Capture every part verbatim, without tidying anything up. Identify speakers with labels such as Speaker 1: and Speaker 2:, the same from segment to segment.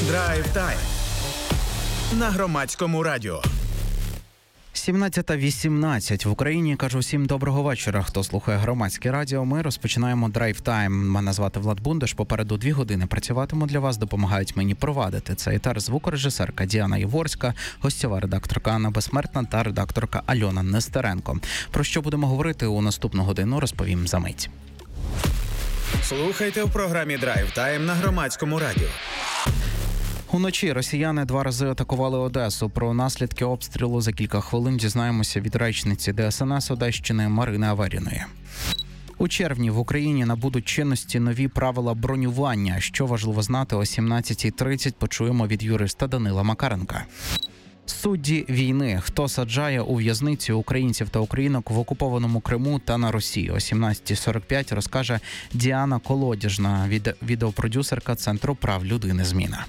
Speaker 1: Драйв-тайм на Громадському радіо.
Speaker 2: сімнадцята вісімнадцять в Україні. Кажу всім доброго вечора. Хто слухає Громадське радіо, ми розпочинаємо драйв-тайм. Мене звати Влад Бундаш. Попереду дві години працюватиму для вас, допомагають мені провадити цей етер звукорежисерка Діана Єворська, гостєва редакторка Анна Безсмертна та редакторка Альона Нестеренко. Про що будемо говорити у наступну годину, розповім за мить.
Speaker 1: Слухайте в програмі Драйв-тайм на Громадському радіо.
Speaker 2: Уночі росіяни два рази атакували Одесу. Про наслідки обстрілу за кілька хвилин дізнаємося від речниці Де Ес Ен Ес Одещини Марини Аверіної. У червні в Україні набудуть чинності нові правила бронювання. Що важливо знати о сімнадцятій тридцять, почуємо від юриста Данила Макаренка. Судді війни. Хто саджає у в'язниці українців та українок в окупованому Криму та на Росії? О сімнадцятій сорок п'ять розкаже Діана Колодяжна, від відеопродюсерка Центру прав людини «Зміна».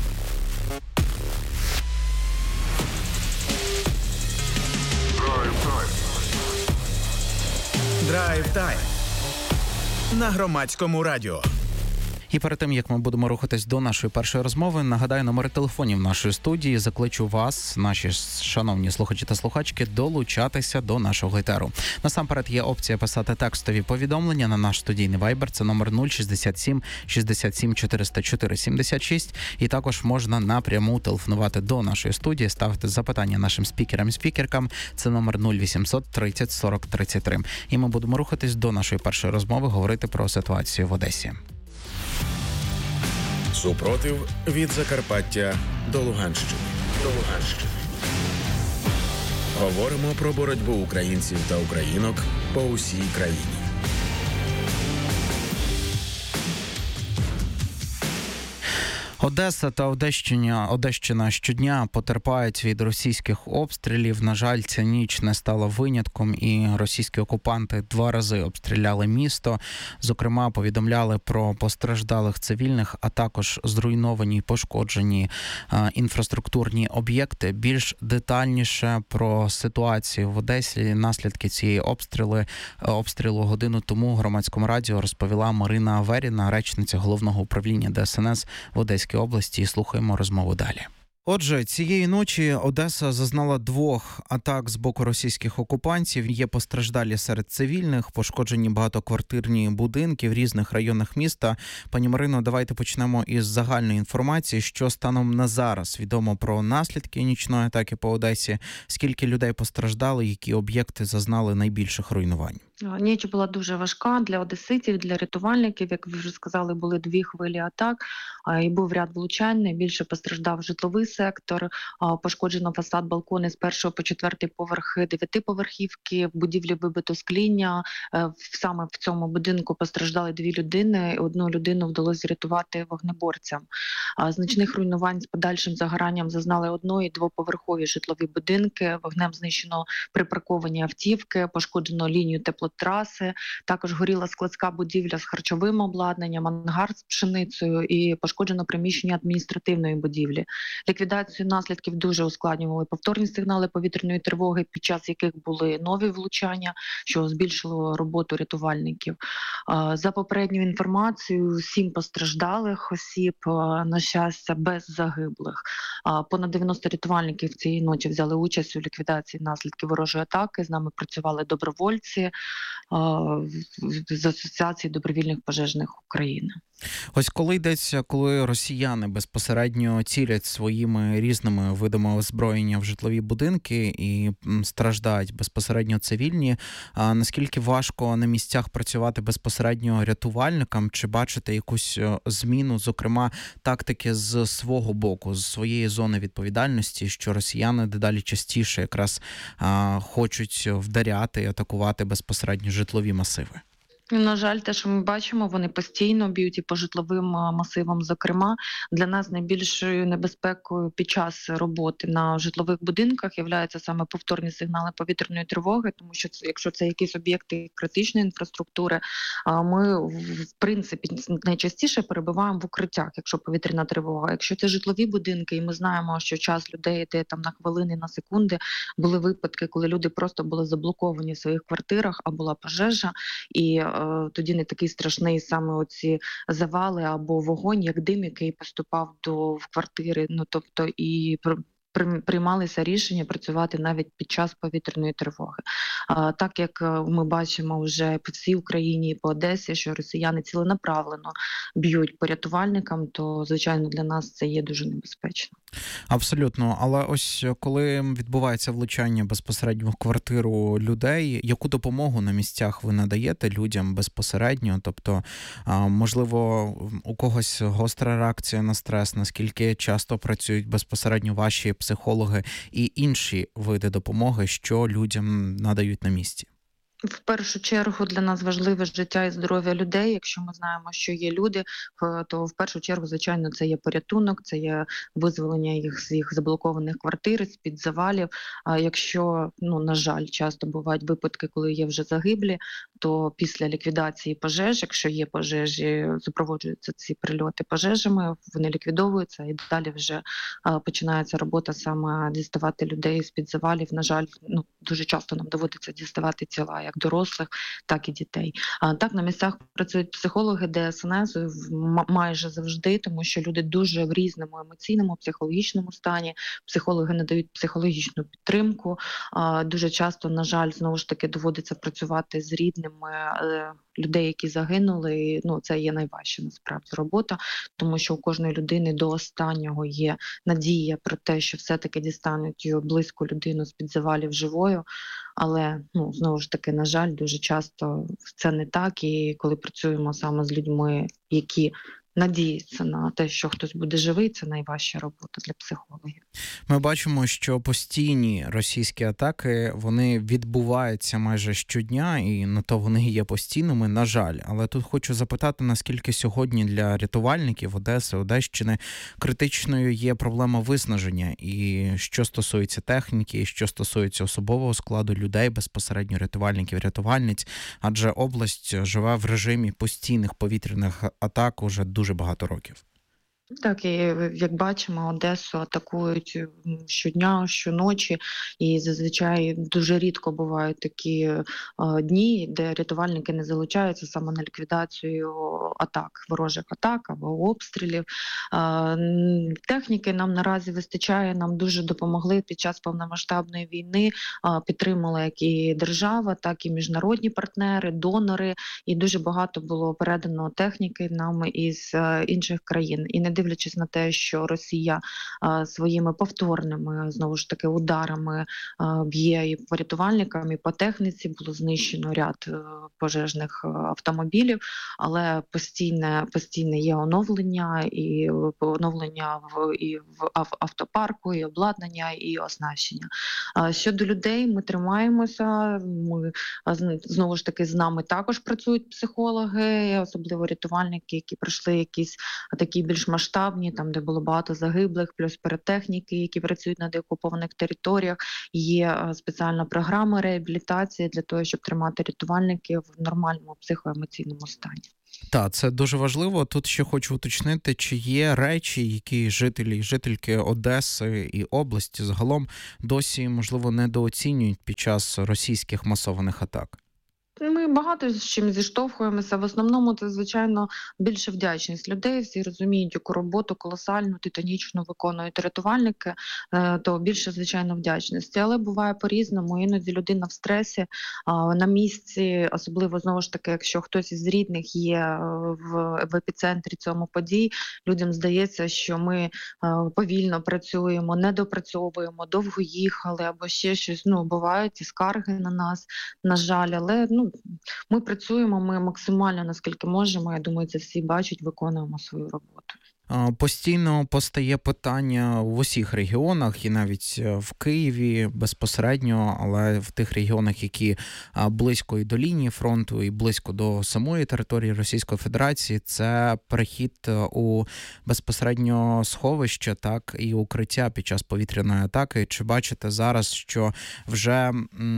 Speaker 1: Драйв-тайм на Громадському радіо.
Speaker 2: І перед тим, як ми будемо рухатись до нашої першої розмови, нагадаю номери телефонів нашої студії. Закличу вас, наші шановні слухачі та слухачки, долучатися до нашого етеру. Насамперед є опція писати текстові повідомлення на наш студійний вайбер. Це номер нуль шістдесят сім шістдесят сім чотириста чотири сімдесят шість. І також можна напряму телефонувати до нашої студії, ставити запитання нашим спікерам і спікеркам. Це номер нуль вісімсот тридцять сорок тридцять три. І ми будемо рухатись до нашої першої розмови, говорити про ситуацію в Одесі.
Speaker 1: Супротив від Закарпаття до Луганщини. До Луганщини. Говоримо про боротьбу українців та українок по усій країні.
Speaker 2: Одеса та Одещина, Одещина щодня потерпають від російських обстрілів. На жаль, ця ніч не стала винятком, і російські окупанти два рази обстріляли місто. Зокрема, повідомляли про постраждалих цивільних, а також зруйновані і пошкоджені а, інфраструктурні об'єкти. Більш детальніше про ситуацію в Одесі, наслідки цієї обстріли, обстрілу годину тому Громадському радіо розповіла Марина Аверіна, речниця Головного управління Де Ес Ен Ес в Одеській області. І слухаємо розмову далі. Отже, цієї ночі Одеса зазнала двох атак з боку російських окупантів. Є постраждалі серед цивільних, пошкоджені багатоквартирні будинки в різних районах міста. Пані Марино, давайте почнемо із загальної інформації, що станом на зараз відомо про наслідки нічної атаки по Одесі, скільки людей постраждали, які об'єкти зазнали найбільших руйнувань.
Speaker 3: Ніч була дуже важка для одеситів, для рятувальників. Як ви вже сказали, були дві хвилі атак, і був ряд влучань. Найбільше постраждав житловий сектор, пошкоджено фасад, балкони з першого по четвертий поверхи дев'ятиповерхівки, в будівлі вибито скління. Саме в цьому будинку постраждали дві людини, одну людину вдалося рятувати вогнеборцям. Значних руйнувань з подальшим загоранням зазнали одно- і двоповерхові житлові будинки, вогнем знищено припарковані автівки, пошкоджено лінію теплотраси. Траси, також горіла складська будівля з харчовим обладнанням, ангар з пшеницею і пошкоджено приміщення адміністративної будівлі. Ліквідацію наслідків дуже ускладнювали повторні сигнали повітряної тривоги, під час яких були нові влучання, що збільшило роботу рятувальників. За попередньою інформацією, сім постраждалих осіб, на щастя, без загиблих. Понад дев'яносто рятувальників цієї ночі взяли участь у ліквідації наслідків ворожої атаки. З нами працювали добровольці з Асоціації добровільних пожежних України.
Speaker 2: Ось коли йдеться, коли росіяни безпосередньо цілять своїми різними видами озброєння в житлові будинки і страждають безпосередньо цивільні, а наскільки важко на місцях працювати безпосередньо рятувальникам? Чи бачите якусь зміну, зокрема, тактики з свого боку, з своєї зони відповідальності, що росіяни дедалі частіше якраз а, хочуть вдаряти і атакувати безпосередньо житлові масиви?
Speaker 3: На жаль, те, що ми бачимо, вони постійно б'ють і по житловим масивам. Зокрема, для нас найбільшою небезпекою під час роботи на житлових будинках являються саме повторні сигнали повітряної тривоги, тому що це, якщо це якісь об'єкти критичної інфраструктури, ми в принципі найчастіше перебуваємо в укриттях, якщо повітряна тривога. Якщо це житлові будинки, і ми знаємо, що час людей йде там на хвилини, на секунди, були випадки, коли люди просто були заблоковані в своїх квартирах, а була пожежа, і тоді не такий страшний саме оці завали або вогонь, як дим, який поступав до в квартири. Ну тобто і приймалися рішення працювати навіть під час повітряної тривоги. А, так як ми бачимо вже по всій Україні і по Одесі, що росіяни ціленаправлено б'ють по рятувальникам, то, звичайно, для нас це є дуже небезпечно.
Speaker 2: Абсолютно. Але ось коли відбувається влучання безпосередньо в квартиру людей, яку допомогу на місцях ви надаєте людям безпосередньо? Тобто, можливо, у когось гостра реакція на стрес, наскільки часто працюють безпосередньо ваші психологи і інші види допомоги, що людям надають на місці?
Speaker 3: В першу чергу для нас важливе життя і здоров'я людей. Якщо ми знаємо, що є люди, то в першу чергу, звичайно, це є порятунок, це є визволення їх з їх заблокованих квартир, з-під завалів. А якщо, ну, на жаль, часто бувають випадки, коли є вже загиблі, то після ліквідації пожеж, якщо є пожежі, супроводжуються ці прильоти пожежами, вони ліквідовуються і далі вже а, починається робота саме діставати людей з-під завалів. На жаль, ну, дуже часто нам доводиться діставати тіла як дорослих, так і дітей. А так на місцях працюють психологи ДСНС майже завжди, тому що люди дуже в різному емоційному, психологічному стані. Психологи надають психологічну підтримку. А дуже часто, на жаль, знову ж таки доводиться працювати з рідними людей, які загинули. Ну, це є найважча насправді робота, тому що у кожної людини до останнього є надія про те, що все-таки дістануть її близьку людину з-під завалів живою. Але, ну, знову ж таки, на жаль, дуже часто це не так. І коли працюємо саме з людьми, які надіються на те, що хтось буде живий, це найважча робота для психологів.
Speaker 2: Ми бачимо, що постійні російські атаки, вони відбуваються майже щодня, і на то вони є постійними, на жаль. Але тут хочу запитати, наскільки сьогодні для рятувальників Одеси, Одещини критичною є проблема виснаження, і що стосується техніки, і що стосується особового складу людей, безпосередньо рятувальників, рятувальниць, адже область живе в режимі постійних повітряних атак уже дуже багато років.
Speaker 3: Так, і як бачимо, Одесу атакують щодня, щоночі, і зазвичай дуже рідко бувають такі е, дні, де рятувальники не залучаються саме на ліквідацію атак, ворожих атак або обстрілів. Е, техніки нам наразі вистачає, нам дуже допомогли під час повномасштабної війни, е, підтримала як і держава, так і міжнародні партнери, донори, і дуже багато було передано техніки нам із е, інших країн. І не дивлячись на те, що Росія а, своїми повторними, знову ж таки, ударами а, б'є і по рятувальникам, і по техніці, було знищено ряд а, пожежних автомобілів, але постійне, постійне є оновлення, і оновлення в, і в автопарку, і обладнання, і оснащення. А, щодо людей, ми тримаємося, ми, а, знову ж таки, з нами також працюють психологи, особливо рятувальники, які пройшли якісь такі більш масштабні, там, де було багато загиблих, плюс перетехніки, які працюють на деокупованих територіях. Є спеціальна програма реабілітації для того, щоб тримати рятувальників в нормальному психоемоційному стані.
Speaker 2: Так, це дуже важливо. Тут ще хочу уточнити, чи є речі, які жителі і жительки Одеси і області загалом досі, можливо, недооцінюють під час російських масованих атак?
Speaker 3: Ми багато з чим зіштовхуємося. В основному це, звичайно, більше вдячність людей. Всі розуміють, яку роботу колосальну, титанічну виконують рятувальники, то більше, звичайно, вдячності. Але буває по-різному. Іноді людина в стресі, на місці, особливо, знову ж таки, якщо хтось із рідних є в, в епіцентрі цьому подій, людям здається, що ми повільно працюємо, недопрацьовуємо, довго їхали або ще щось. Ну, бувають і скарги на нас, на жаль, але, ну, ми працюємо, ми максимально, наскільки можемо, я думаю, це всі бачать, виконуємо свою роботу.
Speaker 2: Постійно постає питання в усіх регіонах, і навіть в Києві безпосередньо, але в тих регіонах, які близько і до лінії фронту, і близько до самої території Російської Федерації, це перехід у безпосередньо сховище, так, і укриття під час повітряної атаки. Чи бачите зараз, що вже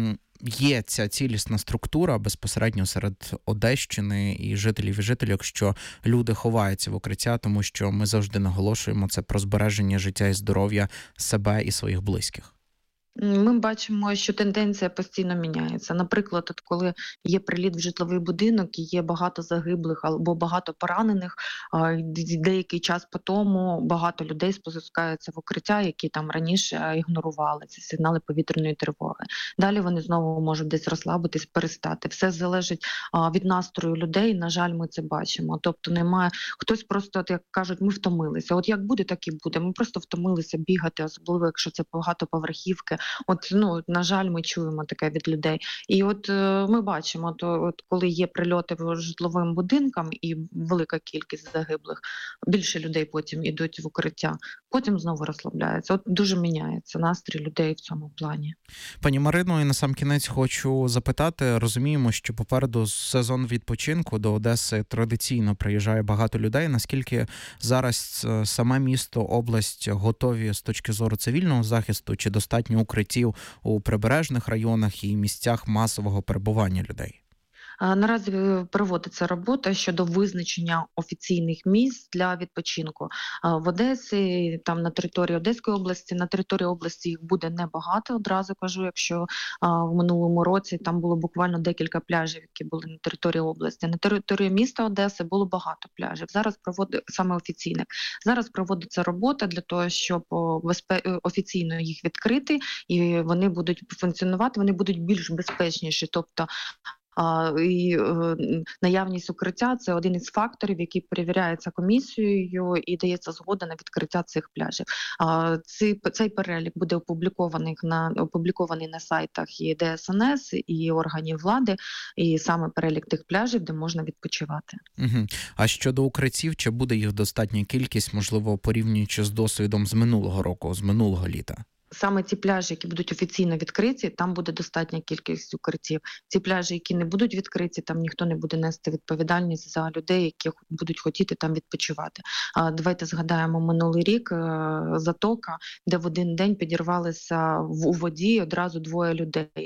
Speaker 2: є ця цілісна структура безпосередньо серед Одещини і жителів і жителів, що люди ховаються в укриття, тому що ми завжди наголошуємо це про збереження життя і здоров'я себе і своїх близьких?
Speaker 3: М, Ми бачимо, що тенденція постійно міняється. Наприклад, от коли є приліт в житловий будинок і є багато загиблих або багато поранених, а, й д- деякий час по тому багато людей спускаються в укриття, які там раніше а, ігнорували ці сигнали повітряної тривоги. Далі вони знову можуть десь розслабитись, перестати. Все залежить а, від настрою людей. На жаль, ми це бачимо. Тобто немає хтось просто, от як кажуть, ми втомилися. От як буде, так і буде. Ми просто втомилися бігати, особливо якщо це багатоповерхівки. От, ну, на жаль, ми чуємо таке від людей. І от е, ми бачимо, то от коли є прильоти по житловим будинкам і велика кількість загиблих, більше людей потім ідуть в укриття, потім знову розслабляються. От дуже міняється настрій людей в цьому плані.
Speaker 2: Пані Марино, і на сам кінець хочу запитати. Розуміємо, що попереду сезон відпочинку, до Одеси традиційно приїжджає багато людей. Наскільки зараз е, саме місто, область готові з точки зору цивільного захисту, чи достатньо укриттів у прибережних районах і місцях масового перебування людей?
Speaker 3: А, Наразі е, проводиться робота щодо визначення офіційних місць для відпочинку. А, В Одесі, там на території Одеської області, на території області їх буде небагато, одразу кажу, якщо а, в минулому році там було буквально декілька пляжів, які були на території області. На території міста Одеси було багато пляжів. Зараз проводить саме офіційних. Зараз проводиться робота для того, щоб о, безпе... е, офіційно їх відкрити, і вони будуть функціонувати, вони будуть більш безпечніші. Тобто а, і е, наявність укриття це один із факторів, який перевіряється комісією і дається згода на відкриття цих пляжів. А, цей, цей перелік буде опублікований на опублікований на сайтах і Де Ес Ен Ес, і органів влади, і саме перелік тих пляжів, де можна відпочивати.
Speaker 2: Угу. А щодо укриттів, чи буде їх достатня кількість, можливо, порівнюючи з досвідом з минулого року, з минулого літа?
Speaker 3: Саме ті пляжі, які будуть офіційно відкриті, там буде достатня кількість укриттів. Ці пляжі, які не будуть відкриті, там ніхто не буде нести відповідальність за людей, які будуть хотіти там відпочивати. А давайте згадаємо минулий рік е, затока, де в один день підірвалися в у воді одразу двоє людей е,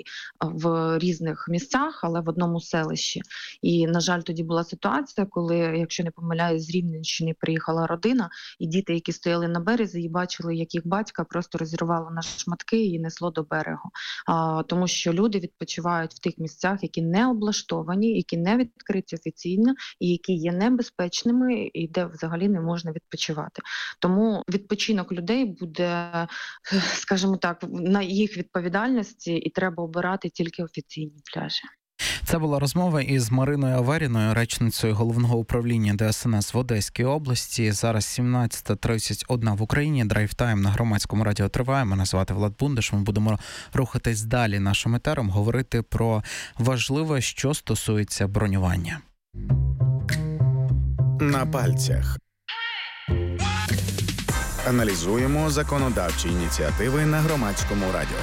Speaker 3: в різних місцях, але в одному селищі. І, на жаль, тоді була ситуація, коли, якщо не помиляюсь, з Рівненщини приїхала родина, і діти, які стояли на березі, і бачили, як їх батька просто розірвало на шматки і несло до берегу. А, тому що люди відпочивають в тих місцях, які не облаштовані, які не відкриті офіційно, і які є небезпечними, і де взагалі не можна відпочивати. Тому відпочинок людей буде, скажімо так, на їх відповідальності, і треба обирати тільки офіційні пляжі.
Speaker 2: Це була розмова із Мариною Аверіною, речницею Головного управління Де Ес Ен Ес в Одеській області. Зараз сімнадцята тридцять один в Україні. Драйв-тайм на Громадському радіо триває. Мене звати Влад Бундиш. Ми будемо рухатись далі нашим етером, говорити про важливе, що стосується бронювання.
Speaker 1: На пальцях. Аналізуємо законодавчі ініціативи на Громадському радіо.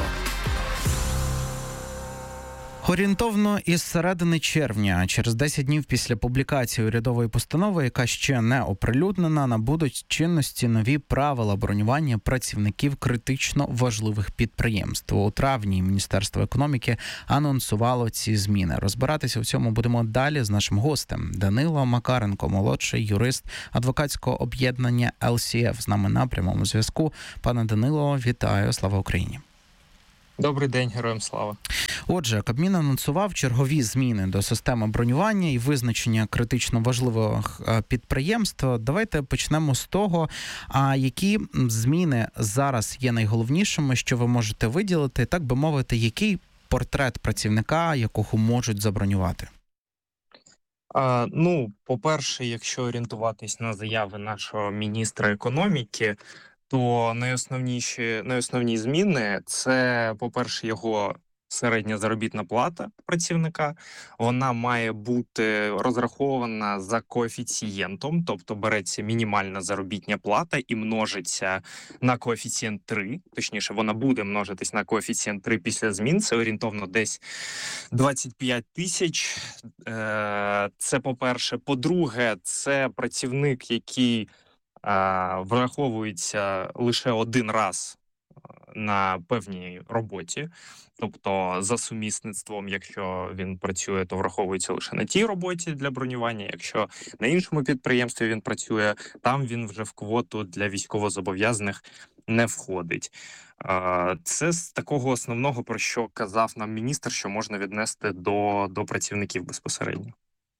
Speaker 2: Орієнтовно із середини червня, через десять днів після публікації урядової постанови, яка ще не оприлюднена, набудуть чинності нові правила бронювання працівників критично важливих підприємств. У травні Міністерство економіки анонсувало ці зміни. Розбиратися в цьому будемо далі з нашим гостем. Данило Макаренко, молодший юрист адвокатського об'єднання Ел Сі Еф, з нами на прямому зв'язку. Пане Данило, вітаю, слава Україні.
Speaker 4: Добрий день, героям слава.
Speaker 2: Отже, Кабмін анонсував чергові зміни до системи бронювання і визначення критично важливих підприємств. Давайте почнемо з того, а які зміни зараз є найголовнішими, що ви можете виділити, так би мовити, який портрет працівника, якого можуть забронювати?
Speaker 4: А, ну, по-перше, якщо орієнтуватись на заяви нашого міністра економіки, то найосновніші, найосновні зміни – це, по-перше, його середня заробітна плата працівника. Вона має бути розрахована за коефіцієнтом, тобто береться мінімальна заробітня плата і множиться на коефіцієнт три. Точніше, вона буде множитись на коефіцієнт три після змін. Це орієнтовно десь двадцять п'ять тисяч. Це, по-перше. По-друге, це працівник, який враховується лише один раз на певній роботі, тобто за сумісництвом, якщо він працює, то враховується лише на тій роботі для бронювання. Якщо на іншому підприємстві він працює, там він вже в квоту для військовозобов'язаних не входить. Це з такого основного, про що казав нам міністр, що можна віднести до, до працівників безпосередньо.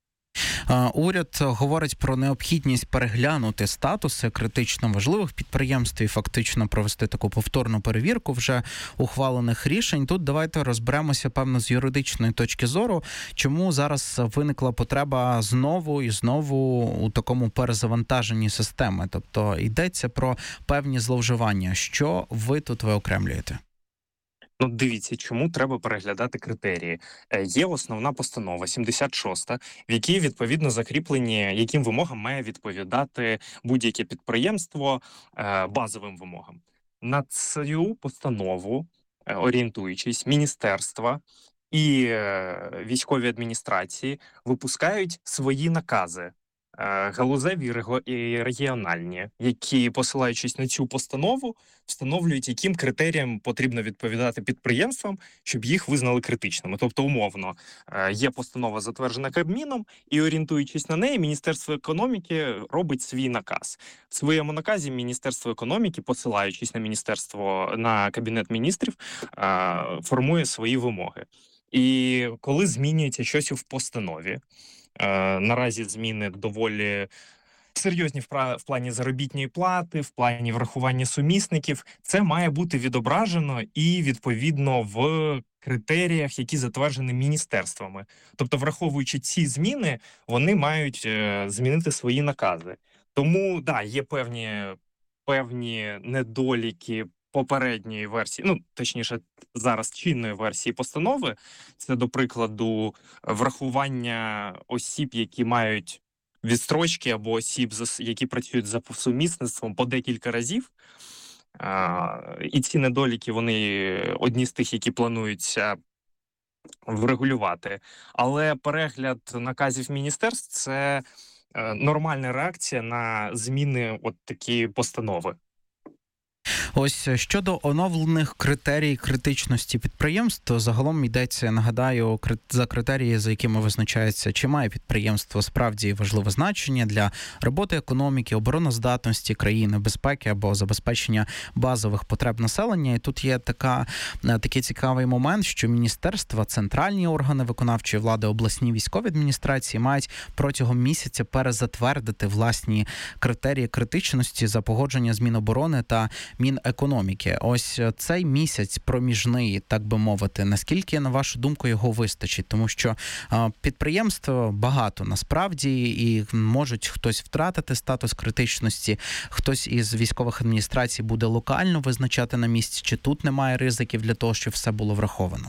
Speaker 2: Уряд говорить про необхідність переглянути статуси критично важливих підприємств і фактично провести таку повторну перевірку вже ухвалених рішень. Тут давайте розберемося, певно, з юридичної точки зору, чому зараз виникла потреба знову і знову у такому перезавантаженні системи. Тобто йдеться про певні зловживання. Що ви тут виокремлюєте?
Speaker 4: Ну, дивіться, чому треба переглядати критерії. Е, Є основна постанова сімдесят шоста, в якій відповідно закріплені, яким вимогам має відповідати будь-яке підприємство е, базовим вимогам. На цю постанову, е, орієнтуючись, міністерства і е, військові адміністрації випускають свої накази. е, Галузеві і рего- і регіональні, які, посилаючись на цю постанову, встановлюють, яким критеріям потрібно відповідати підприємствам, щоб їх визнали критичними. Тобто, умовно, е, є постанова, затверджена Кабміном, і орієнтуючись на неї, Міністерство економіки робить свій наказ. В своєму наказі Міністерство економіки, посилаючись на міністерство, на Кабінет міністрів, е, формує свої вимоги. І коли змінюється щось в постанові, е, наразі зміни доволі серйозні в пра- в плані заробітної плати, в плані врахування сумісників, це має бути відображено і відповідно в критеріях, які затверджені міністерствами. Тобто, враховуючи ці зміни, вони мають е, змінити свої накази. Тому да, є певні, певні недоліки попередньої версії, ну точніше, зараз чинної версії постанови. Це, до прикладу, врахування осіб, які мають відстрочки, або осіб, зас- які працюють за сумісництвом по декілька разів. А, І ці недоліки, вони одні з тих, які плануються врегулювати. Але перегляд наказів міністерств – це е, нормальна реакція на зміни от такі постанови.
Speaker 2: Ось щодо оновлених критерій критичності підприємств, то загалом йдеться, нагадаю, кри- за критерії, за якими визначається, чи має підприємство справді важливе значення для роботи економіки, обороноздатності країни, безпеки або забезпечення базових потреб населення. І тут є така, е, такий цікавий момент, що міністерства, центральні органи виконавчої влади, обласні військові адміністрації мають протягом місяця перезатвердити власні критерії критичності за погодження з Міноборони та Мінекономіки. Ось цей місяць проміжний, так би мовити, наскільки, на вашу думку, його вистачить? Тому що а, підприємств багато насправді, і можуть хтось втратити статус критичності, хтось із військових адміністрацій буде локально визначати на місці, чи тут немає ризиків для того, щоб все було враховано?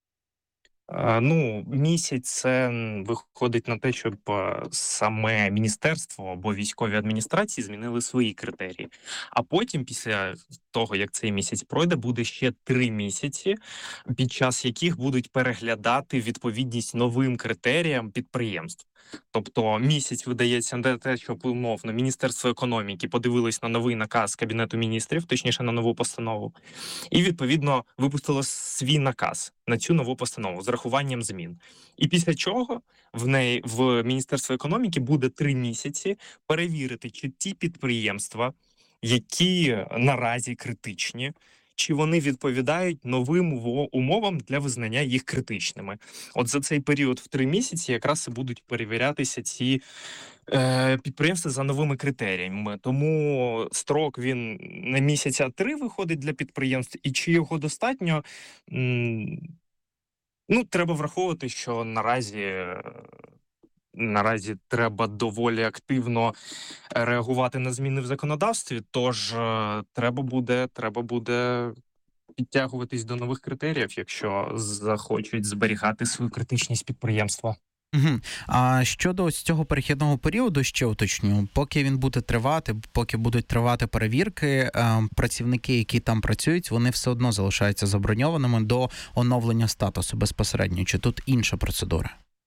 Speaker 4: Е, Ну, місяць це м, виходить на те, щоб е, саме міністерство або військові адміністрації змінили свої критерії. А потім, після того, як цей місяць пройде, буде ще три місяці, під час яких будуть переглядати відповідність новим критеріям підприємств. Тобто місяць видається на те, щоб умовно Міністерство економіки подивилось на новий наказ Кабінету міністрів, точніше на нову постанову, і відповідно випустило свій наказ на цю нову постанову з рахуванням змін. І після чого в неї в Міністерстві економіки буде три місяці перевірити, чи ті підприємства, які наразі критичні, чи вони відповідають новим уво- умовам для визнання їх критичними. От за цей період в три місяці якраз і будуть перевірятися ці е, підприємства за новими критеріями. Тому строк він не місяця, а три виходить для підприємств. І чи його достатньо? М, Ну, треба враховувати, що наразі, е, наразі треба доволі активно реагувати на зміни в законодавстві, тож е, треба буде, треба буде підтягуватись до нових критеріїв, якщо захочуть зберігати свою критичність підприємства.
Speaker 2: Угу. А щодо ось цього перехідного періоду, ще уточню, поки він буде тривати, поки будуть тривати перевірки, е, працівники, які там працюють, вони все одно залишаються заброньованими до оновлення статусу безпосередньо. Чи тут інша процедура?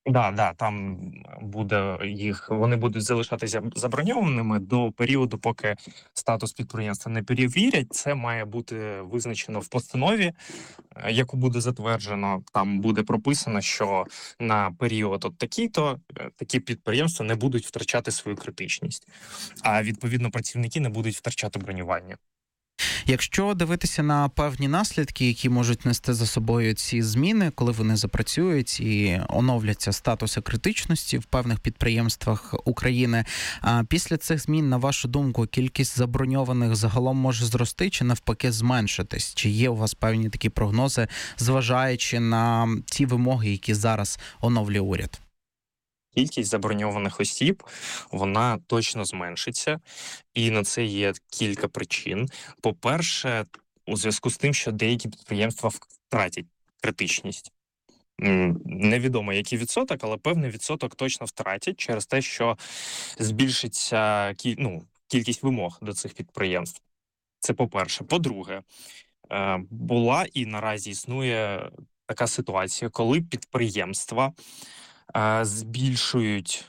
Speaker 4: Да, да, там буде їх, вони будуть залишатися заброньованими до періоду, поки статус підприємства не перевірять. Це має бути визначено в постанові, е, яку буде затверджено. Там буде прописано, що на період от такий-то е, такі підприємства не будуть втрачати свою критичність, а відповідно працівники не будуть втрачати бронювання.
Speaker 2: Якщо дивитися на певні наслідки, які можуть нести за собою ці зміни, коли вони запрацюють і оновляться статуси критичності в певних підприємствах України, а після цих змін, на вашу думку, кількість заброньованих загалом може зрости чи навпаки зменшитись? Чи є у вас певні такі прогнози, зважаючи на ті вимоги, які зараз оновлює уряд?
Speaker 4: Кількість заброньованих осіб, вона точно зменшиться, і на це є кілька причин. По-перше, у зв'язку з тим, що деякі підприємства втратять критичність. М, Невідомо, який відсоток, але певний відсоток точно втратять через те, що збільшиться кі... ну, кількість вимог до цих підприємств. Це по-перше. По-друге, е, була і наразі існує така ситуація, коли підприємства е, збільшують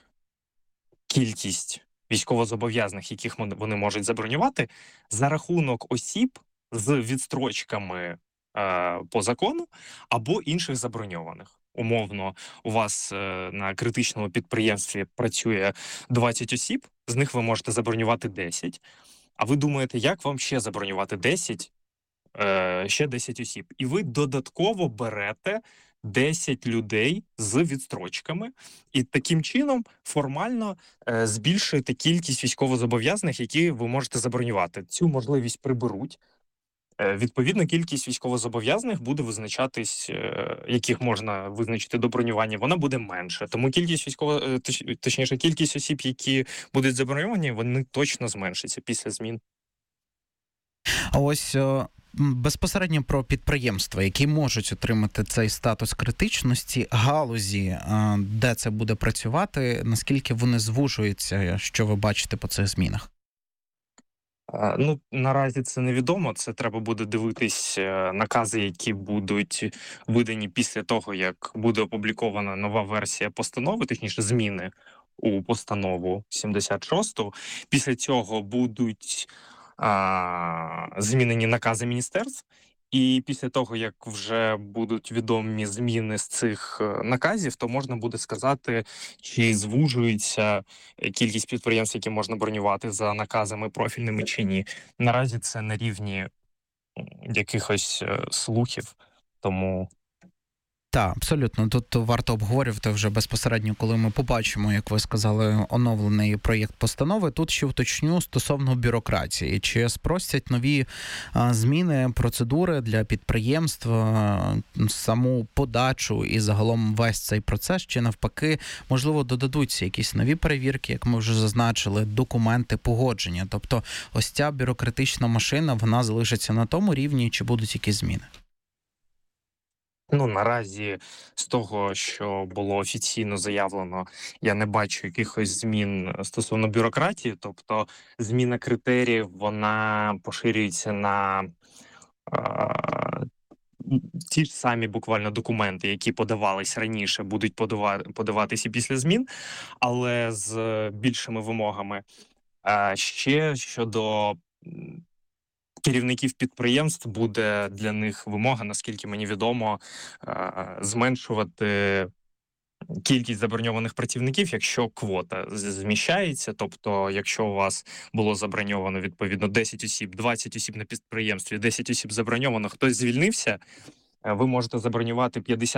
Speaker 4: кількість військовозобов'язаних, яких мон- вони можуть забронювати, за рахунок осіб з відстрочками е, по закону або інших заброньованих. Умовно, у вас е, на критичному підприємстві працює двадцять осіб, з них ви можете забронювати десять, а ви думаєте, як вам ще забронювати десять, е, ще десять осіб. І ви додатково берете десять людей з відстрочками, і таким чином формально е, збільшуєте кількість військовозобов'язаних, які ви можете забронювати. Цю можливість приберуть. Е, Відповідно, кількість військовозобов'язаних буде визначатись, е, яких можна визначити до бронювання, вона буде менше. Тому кількість військово, е, точ- точніше, кількість осіб, які будуть заброньовані, вони точно зменшаться після змін.
Speaker 2: А ось е, м, безпосередньо про підприємства, які можуть отримати цей статус критичності, галузі, е, де це буде працювати, наскільки вони звужуються, що ви бачите по цих змінах?
Speaker 4: А, Ну, наразі це невідомо. Це треба буде дивитись е, накази, які будуть видані після того, як буде опублікована нова версія постанови, точніше, зміни у постанову сімдесят шосту. Після цього будуть а, змінені накази міністерств. І після того, як вже будуть відомі зміни з цих е, наказів, то можна буде сказати, чи звужується е, кількість підприємств, які можна бронювати за наказами профільними чи ні. Наразі це на рівні м, якихось е, слухів, тому
Speaker 2: Так, абсолютно. Тут варто обговорювати вже безпосередньо, коли ми побачимо, як ви сказали, оновлений проєкт постанови. Тут ще уточню стосовно бюрократії. Чи спростять нові а, зміни, процедури для підприємств, а, саму подачу і загалом весь цей процес, чи навпаки, можливо, додадуться якісь нові перевірки, як ми вже зазначили, документи, погодження. Тобто ось ця бюрократична машина, вона залишиться на тому рівні, чи будуть якісь зміни?
Speaker 4: ну наразі з того, що було офіційно заявлено, я не бачу якихось змін стосовно бюрократії. Тобто зміна критеріїв вона поширюється на е, ті ж самі буквально документи, які подавались раніше, будуть подава- подаватися після змін, але з більшими вимогами. А ще щодо м, керівників підприємств буде для них вимога, наскільки мені відомо, е, зменшувати кількість заброньованих працівників, якщо квота з- зміщається. Тобто, якщо у вас було заброньовано відповідно десять осіб, двадцять осіб на підприємстві, десять осіб заброньовано, хтось звільнився, е, ви можете забронювати п'ятдесят